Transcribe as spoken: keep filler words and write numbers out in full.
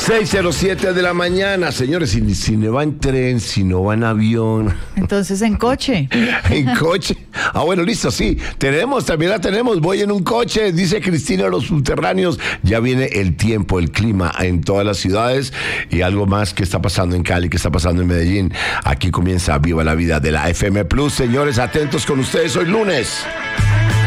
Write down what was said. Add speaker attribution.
Speaker 1: seis cero siete de la mañana, señores, si, si no va en tren, si no va en avión.
Speaker 2: Entonces en coche.
Speaker 1: En coche. Ah, bueno, listo, sí. Tenemos, también la tenemos. Voy en un coche, dice Cristina, los subterráneos. Ya viene el tiempo, el clima en todas las ciudades y algo más que está pasando en Cali, que está pasando en Medellín. Aquí comienza Viva la Vida de la F M Plus. Señores, atentos con ustedes, hoy lunes.